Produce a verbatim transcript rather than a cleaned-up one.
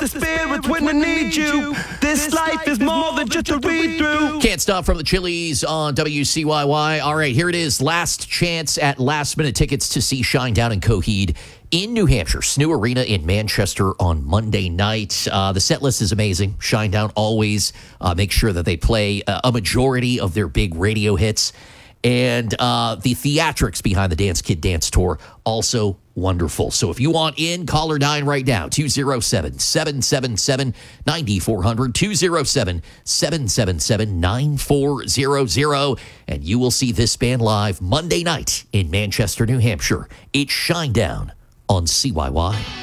the spirits when they need you. This life is more than just a read-through. Can't Stop from the Chili's on W C Y Y. All right, here it is. Last chance at last-minute tickets to see Shinedown and Coheed in New Hampshire, S N U Arena in Manchester on Monday night. Uh, the set list is amazing. Shinedown always uh, make sure that they play uh, a majority of their big radio hits. And uh, the theatrics behind the Dance Kid Dance Tour, also wonderful. So if you want in, call or dine right now, two oh seven, seven seven seven, nine four zero zero, two oh seven, seven seven seven, nine four zero zero, and you will see this band live Monday night in Manchester, New Hampshire. It's Shinedown on C Y Y.